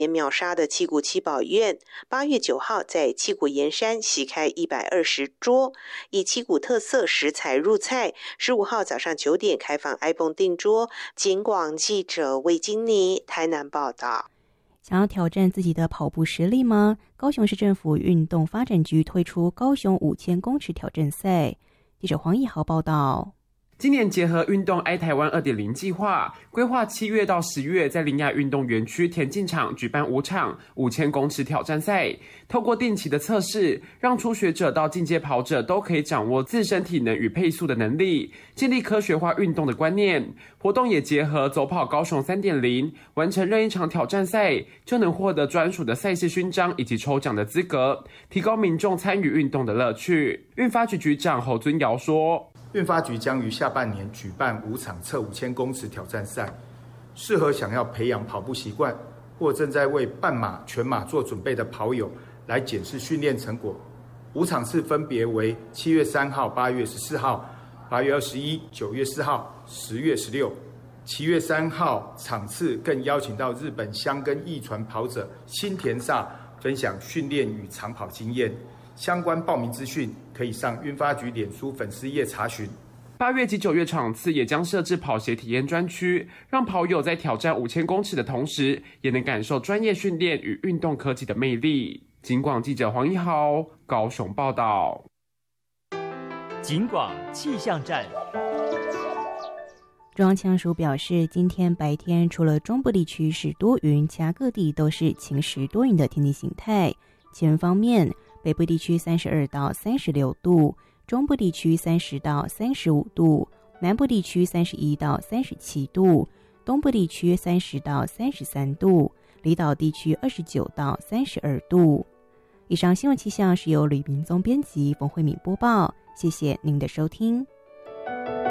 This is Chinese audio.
秒杀的七股七宝院8月9号在七股盐山席开120桌，以七股特色食材入菜。15号早上9点开放 iPhone 订桌。警广记者魏金妮台南报道。 想要挑战自己的跑步实力吗？高雄市政府运动发展局推出高雄5000公尺挑战赛。记者黄义豪报道。 今年结合运动爱台湾 2.0 计划，规划7月到10月在林雅运动园区田径场举办5场5000公尺挑战赛。透过定期的测试，让初学者到进阶跑者都可以掌握自身体能与配速的能力，建立科学化运动的观念。活动也结合走跑高雄 3.0， 完成任一场挑战赛就能获得专属的赛事勋章以及抽奖的资格，提高民众参与运动的乐趣。运发局局长侯尊尧说， 运发局将于下半年举办5场测5000公尺挑战赛，适合想要培养跑步习惯或正在为半马、全马做准备的跑友来检视训练成果。5场次分别为7月3号、8月14号、8月21、9月4号、10月16。7月3号场次更邀请到日本箱根驿传跑者新田萨分享训练与长跑经验。相关报名资讯可以上运发局脸书粉丝页查询。 8月及9月场次也将设置跑鞋体验专区，让跑友在挑战5000公尺的同时，也能感受专业训练与运动科技的魅力。警广记者黄一豪高雄报道。 警广气象站。 中央气象署表示，今天白天除了中部地区是多云，其他各地都是晴时多云的天气形态。气温方面，北部地区32到36度，中部地区30到35度，南部地区31到37度，东部地区30到33度，离岛地区29到32度。以上新闻气象是由吕明宗编辑，冯慧敏播报，谢谢您的收听。